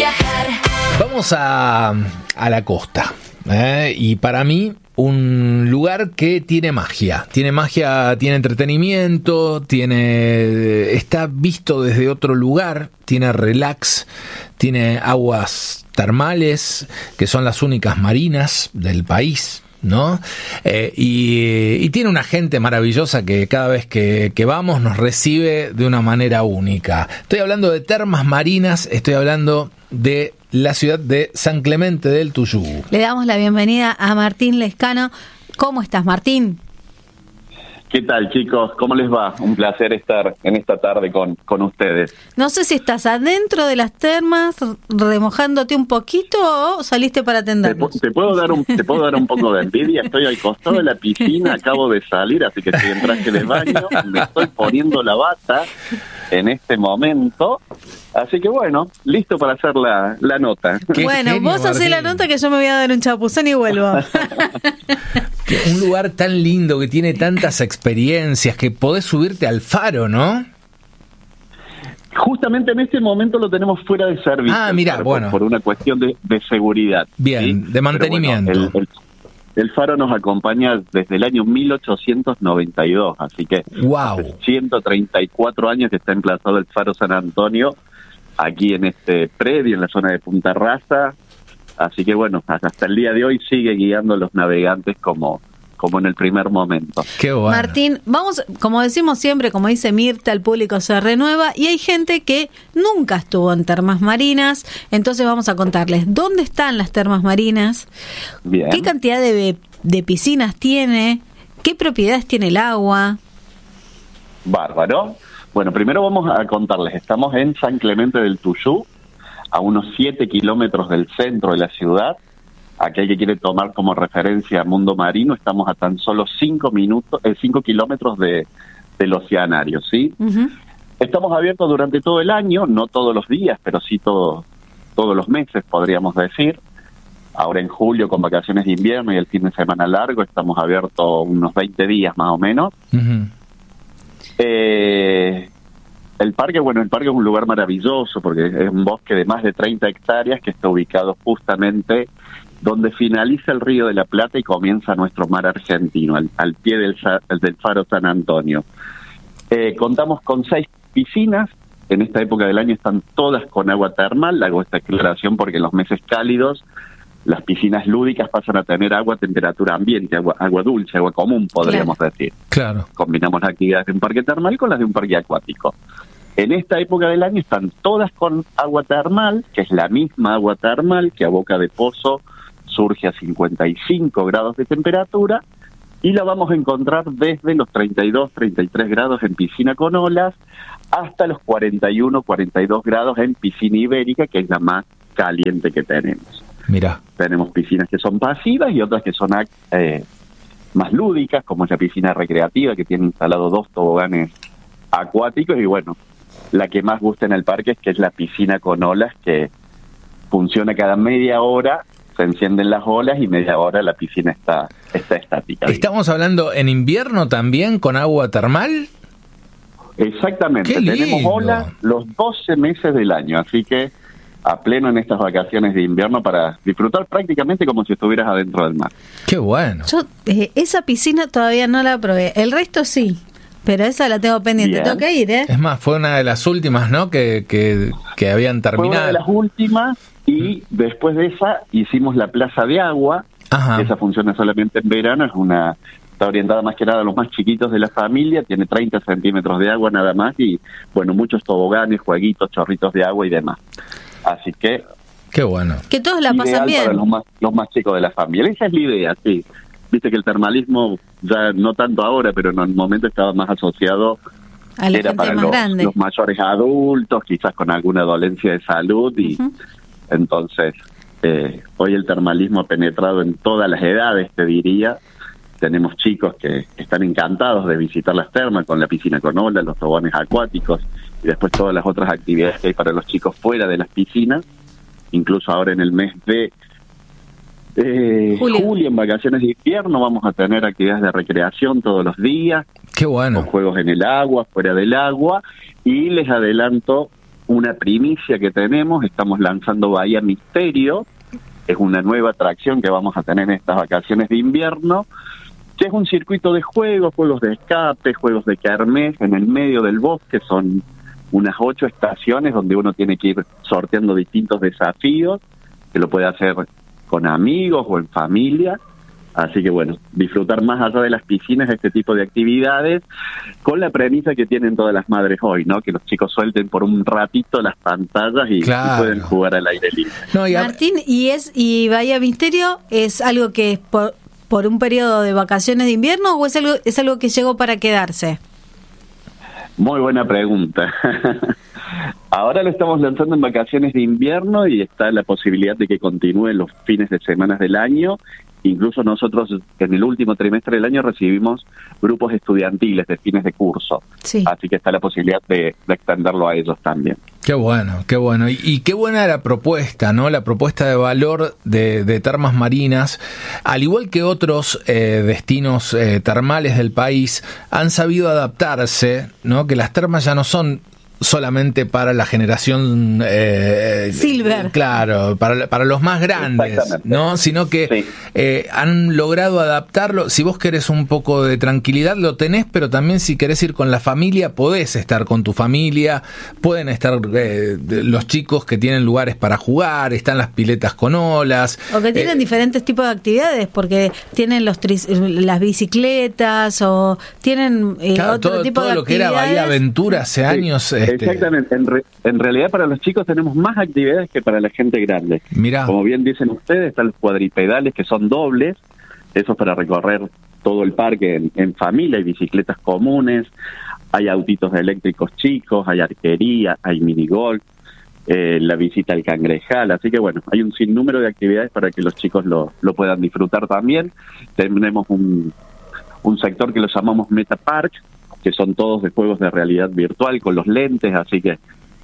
viajar. Vamos a la costa, y para mí un lugar que tiene magia, tiene entretenimiento, está visto desde otro lugar, tiene relax, tiene aguas termales que son las únicas marinas del país, ¿no? Y tiene una gente maravillosa que cada vez que vamos nos recibe de una manera única. Estoy hablando de Termas Marinas, estoy hablando de la ciudad de San Clemente del Tuyú. Le damos la bienvenida a Martín Lescano. ¿Cómo estás, Martín? ¿Qué tal, chicos? ¿Cómo les va? Un placer estar en esta tarde con ustedes. No sé si estás adentro de las termas remojándote un poquito o saliste para atendernos. Te puedo dar un poco de envidia. Estoy al costado de la piscina, acabo de salir, así que estoy en traje de baño, me estoy poniendo la bata en este momento. Así que bueno, listo para hacer la nota. Bueno, genio, vos hacés la nota que yo me voy a dar un chapuzón y vuelvo. Un lugar tan lindo que tiene tantas experiencias, que podés subirte al faro, ¿no? Justamente en este momento lo tenemos fuera de servicio. Ah, mira, bueno. Por una cuestión de seguridad. Bien, ¿sí? De mantenimiento. Bueno, el faro nos acompaña desde el año 1892, así que wow. Hace 134 años que está emplazado el Faro San Antonio, aquí en este predio, en la zona de Punta Rasa. Así que bueno, hasta el día de hoy sigue guiando a los navegantes como en el primer momento. Qué bueno. Martín, vamos, como decimos siempre, como dice Mirta, el público se renueva y hay gente que nunca estuvo en termas marinas, entonces vamos a contarles dónde están las termas marinas, bien, qué cantidad de piscinas tiene, qué propiedades tiene el agua. Bárbaro. Bueno, primero vamos a contarles, estamos en San Clemente del Tuyú, a unos 7 kilómetros del centro de la ciudad. Aquel que quiere tomar como referencia Mundo Marino, estamos a tan solo 5 kilómetros del Oceanario, ¿sí? Uh-huh. Estamos abiertos durante todo el año, no todos los días, pero sí todos los meses, podríamos decir. Ahora en julio, con vacaciones de invierno y el fin de semana largo, estamos abiertos unos 20 días más o menos. Uh-huh. El parque es un lugar maravilloso porque es un bosque de más de 30 hectáreas que está ubicado justamente donde finaliza el Río de la Plata y comienza nuestro mar argentino, al pie del Faro San Antonio. Contamos con 6 piscinas, en esta época del año están todas con agua termal, hago esta aclaración porque en los meses cálidos las piscinas lúdicas pasan a tener agua a temperatura ambiente, agua dulce, agua común, podríamos decir. Claro. Combinamos las actividades de un parque termal con las de un parque acuático. En esta época del año están todas con agua termal, que es la misma agua termal que a boca de pozo surge a 55 grados de temperatura, y la vamos a encontrar desde los 32, 33 grados en piscina con olas, hasta los 41, 42 grados en piscina ibérica, que es la más caliente que tenemos. Mira. Tenemos piscinas que son pasivas y otras que son más lúdicas, como es la piscina recreativa, que tiene instalado 2 toboganes acuáticos, y bueno, la que más gusta en el parque es que es la piscina con olas, que funciona cada media hora, se encienden las olas y media hora la piscina está estática. ¿Estamos hablando en invierno también con agua termal? Exactamente, tenemos olas los 12 meses del año, así que a pleno en estas vacaciones de invierno para disfrutar prácticamente como si estuvieras adentro del mar. ¡Qué bueno! Yo esa piscina todavía no la probé, el resto sí, pero esa la tengo pendiente. Bien. Tengo que ir, ¿eh? Es más, fue una de las últimas, ¿no? Que habían terminado. Fue una de las últimas, y después de esa hicimos la plaza de agua. Ajá. Esa funciona solamente en verano, está orientada más que nada a los más chiquitos de la familia, tiene 30 centímetros de agua nada más, y bueno, muchos toboganes, jueguitos, chorritos de agua y demás. Así que... Qué bueno. Que todos la pasan bien. Para los más chicos de la familia. Esa es la idea, sí. Viste que el termalismo, ya no tanto ahora, pero en el momento estaba más asociado a la gente más grande. Los mayores adultos, quizás con alguna dolencia de salud, y entonces hoy el termalismo ha penetrado en todas las edades, te diría. Tenemos chicos que están encantados de visitar las termas con la piscina con olas, los toboganes acuáticos y después todas las otras actividades que hay para los chicos fuera de las piscinas. Incluso ahora en el mes de julio, en vacaciones de invierno, vamos a tener actividades de recreación todos los días. ¡Qué bueno! Con juegos en el agua, fuera del agua. Y les adelanto una primicia que tenemos, estamos lanzando Bahía Misterio, es una nueva atracción que vamos a tener en estas vacaciones de invierno, que es un circuito de juegos de escape, juegos de kermés en el medio del bosque. Son unas 8 estaciones donde uno tiene que ir sorteando distintos desafíos, que lo puede hacer con amigos o en familia. Así que bueno, disfrutar más allá de las piscinas este tipo de actividades, con la premisa que tienen todas las madres hoy, ¿no? Que los chicos suelten por un ratito las pantallas y pueden jugar al aire libre. No, Martín, ¿y Bahía Misterio es algo que es por un periodo de vacaciones de invierno o es algo que llegó para quedarse? Muy buena pregunta. Ahora lo estamos lanzando en vacaciones de invierno y está la posibilidad de que continúe los fines de semana del año. Incluso nosotros en el último trimestre del año recibimos grupos estudiantiles de fines de curso. Sí. Así que está la posibilidad de extenderlo a ellos también. Qué bueno, qué bueno. Y qué buena la propuesta, ¿no? La propuesta de valor de Termas Marinas, al igual que otros destinos termales del país, han sabido adaptarse, ¿no? Que las termas ya no son solamente para la generación Silver, claro, para los más grandes, ¿no? Sino que han logrado adaptarlo. Si vos querés un poco de tranquilidad lo tenés, pero también si querés ir con la familia podés estar con tu familia, pueden estar los chicos que tienen lugares para jugar, están las piletas con olas, o que tienen diferentes tipos de actividades, porque tienen las bicicletas o tienen otro tipo de actividades. Todo lo que era Bahía Aventura hace años. Exactamente, en realidad para los chicos tenemos más actividades que para la gente grande. Mirá. Como bien dicen ustedes, están los cuadripedales que son dobles, esos para recorrer todo el parque en familia, hay bicicletas comunes, hay autitos eléctricos chicos, hay arquería, hay minigolf, la visita al cangrejal, así que bueno, hay un sinnúmero de actividades para que los chicos lo puedan disfrutar también. Tenemos un sector que lo llamamos Meta Park, que son todos de juegos de realidad virtual con los lentes, así que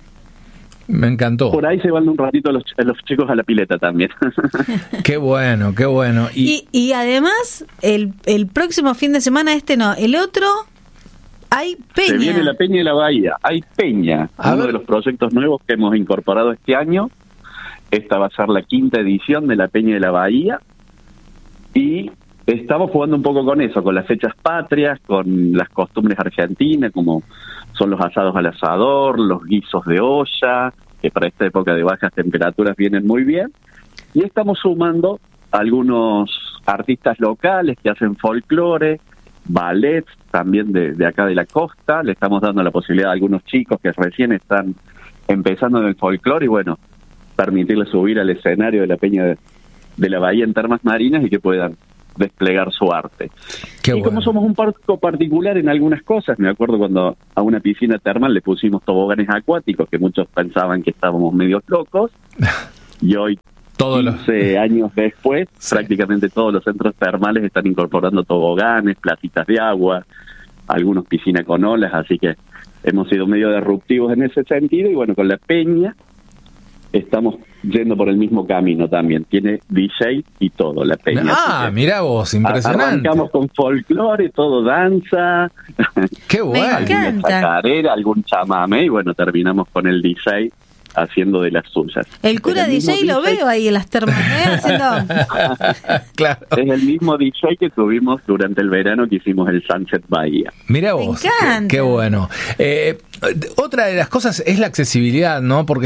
me encantó. Por ahí se van un ratito los chicos a la pileta también. Qué bueno, qué bueno. Y además, el próximo fin de semana, el otro, hay peña. Se viene la Peña de la Bahía, hay peña, uno de los proyectos nuevos que hemos incorporado este año. Esta va a ser la 5ª edición de la Peña de la Bahía, y estamos jugando un poco con eso, con las fechas patrias, con las costumbres argentinas, como son los asados al asador, los guisos de olla, que para esta época de bajas temperaturas vienen muy bien. Y estamos sumando algunos artistas locales que hacen folclore, ballet, también de acá de la costa. Le estamos dando la posibilidad a algunos chicos que recién están empezando en el folclore y bueno, permitirles subir al escenario de la Peña de la Bahía en Termas Marinas y que puedan desplegar su arte. Qué y bueno. Como somos un parque particular en algunas cosas, me acuerdo cuando a una piscina termal le pusimos toboganes acuáticos, que muchos pensaban que estábamos medios locos, y hoy, 15 años después, prácticamente todos los centros termales están incorporando toboganes, platitas de agua, algunos piscina con olas, así que hemos sido medio disruptivos en ese sentido, y bueno, con la Peña estamos yendo por el mismo camino también. Tiene DJ y todo, la Peña. Mirá vos, impresionante. Arrancamos con folclore, todo danza. Qué bueno. Me encanta. Alguna chacarera, algún chamamé, y bueno, terminamos con el DJ haciendo de las suyas. El cura DJ lo veo ahí en las termas, haciendo... Claro. Es el mismo DJ que tuvimos durante el verano que hicimos el Sunset Bahía. Mirá vos, qué bueno. Otra de las cosas es la accesibilidad, ¿no? Porque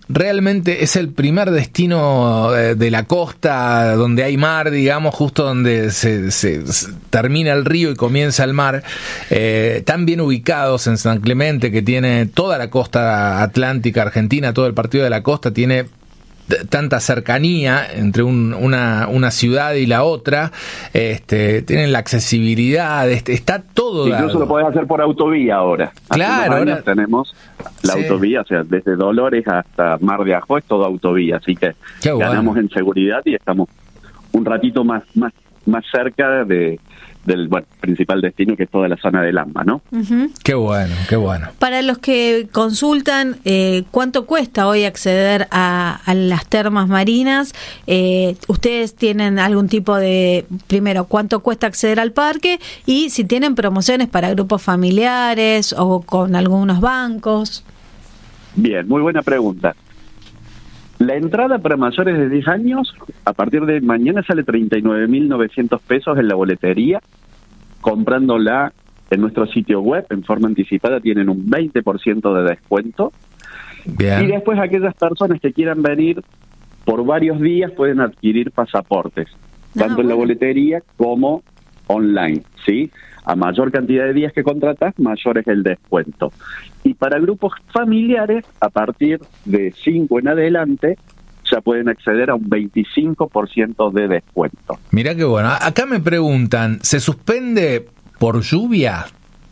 es el primer destino de la costa donde hay mar, digamos, justo donde se termina el río y comienza el mar, tan bien ubicados en San Clemente, que tiene toda la costa atlántica argentina, todo el partido de la costa, tiene tanta cercanía entre una ciudad y la otra, tienen la accesibilidad, está todo incluso dado. Lo podés hacer por autovía ahora. Claro, ahora tenemos la autovía, o sea, desde Dolores hasta Mar de Ajó es todo autovía, así que ganamos en seguridad y estamos un ratito más cerca del principal destino, que es toda la zona del AMBA, ¿no? Uh-huh. Qué bueno, qué bueno. Para los que consultan, ¿cuánto cuesta hoy acceder a las termas marinas? ¿Ustedes tienen algún tipo de, primero, cuánto cuesta acceder al parque? Y si tienen promociones para grupos familiares o con algunos bancos. Bien, muy buena pregunta. La entrada para mayores de 10 años, a partir de mañana sale 39.900 pesos en la boletería. Comprándola en nuestro sitio web, en forma anticipada, tienen un 20% de descuento. Bien. Y después aquellas personas que quieran venir por varios días pueden adquirir pasaportes, tanto en la boletería como online, ¿sí? A mayor cantidad de días que contratas, mayor es el descuento. Y para grupos familiares, a partir de 5 en adelante, ya pueden acceder a un 25% de descuento. Mirá qué bueno. Acá me preguntan, ¿se suspende por lluvia?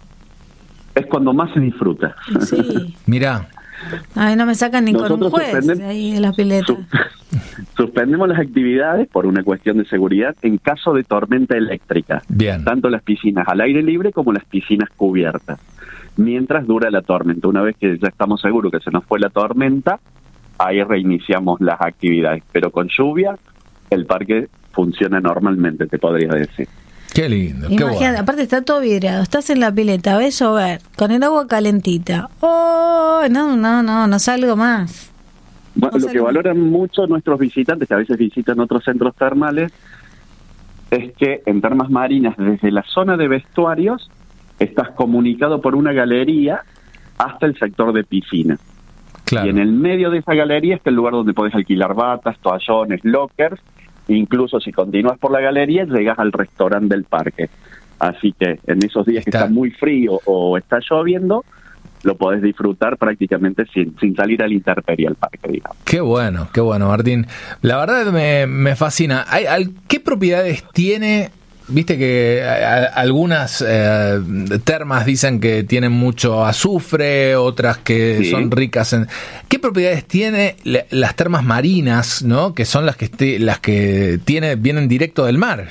Es cuando más se disfruta. Sí. Mirá. Ay, no me sacan ni con un Nosotros juez ahí de la pileta. Suspendemos las actividades por una cuestión de seguridad en caso de tormenta eléctrica. Bien. Tanto las piscinas al aire libre como las piscinas cubiertas. Mientras dura la tormenta. Una vez que ya estamos seguros que se nos fue la tormenta, ahí reiniciamos las actividades. Pero con lluvia, el parque funciona normalmente, te podría decir. Qué lindo, qué Imagínate, bueno. aparte está todo vidriado, estás en la pileta, ves llover, con el agua calentita. Oh, no salgo más. Bueno, lo que valoran mucho nuestros visitantes, que a veces visitan otros centros termales, es que en Termas Marinas, desde la zona de vestuarios, estás comunicado por una galería hasta el sector de piscina. Claro. Y en el medio de esa galería está el lugar donde podés alquilar batas, toallones, lockers. Incluso si continúas por la galería, llegas al restaurante del parque. Así que en esos días que está muy frío o está lloviendo, lo podés disfrutar prácticamente sin salir a la intemperie al parque, digamos. Qué bueno, Martín. La verdad me fascina. ¿Qué propiedades tiene? Viste que algunas termas dicen que tienen mucho azufre, otras que son ricas en... ¿Qué propiedades tiene las termas marinas, no? Que son las que vienen directo del mar.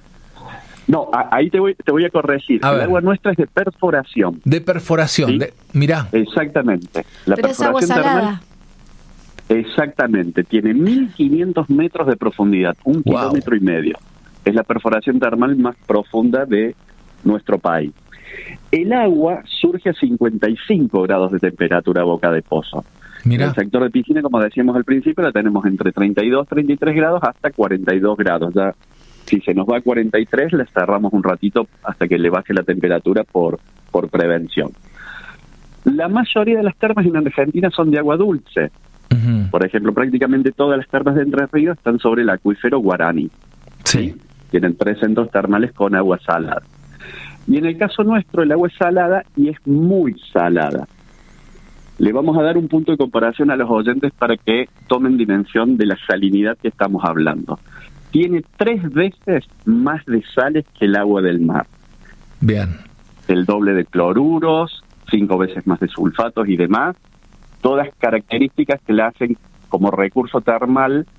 No, ahí te voy a corregir. El agua nuestra es de perforación. De perforación, ¿sí? Mirá. Exactamente. La Pero es agua salada. Exactamente. Tiene 1.500 metros de profundidad, 1,5 kilómetros. Es la perforación termal más profunda de nuestro país. El agua surge a 55 grados de temperatura boca de pozo. Mirá. En el sector de piscina, como decíamos al principio, la tenemos entre 32, 33 grados hasta 42 grados. Ya, si se nos va a 43, la cerramos un ratito hasta que le baje la temperatura por prevención. La mayoría de las termas en Argentina son de agua dulce. Uh-huh. Por ejemplo, prácticamente todas las termas de Entre Ríos están sobre el acuífero Guaraní. Sí. Tienen 3 centros termales con agua salada. Y en el caso nuestro, el agua es salada y es muy salada. Le vamos a dar un punto de comparación a los oyentes para que tomen dimensión de la salinidad que estamos hablando. Tiene 3 veces más de sales que el agua del mar. Bien. El doble de cloruros, 5 veces más de sulfatos y demás. Todas características que la hacen como recurso termal